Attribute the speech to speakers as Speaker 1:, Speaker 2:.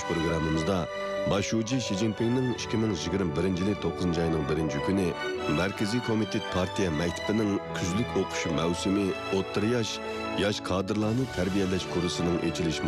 Speaker 1: konuş programımızda Başuci Xi Jinping'nin 2021 yılı 9. ayının 1. günü Merkezi Komitet Partiya Mektebining kuzlik o'qish mavsumi o'rta yosh kadrlarni tarbiyalash kursining ochilish